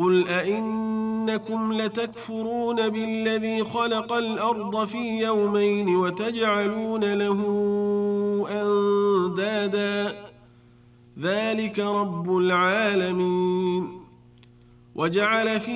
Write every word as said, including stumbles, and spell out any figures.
قل أئنكم لتكفرون بالذي خلق الأرض في يومين وتجعلون له أندادا ذلك رب العالمين وجعل في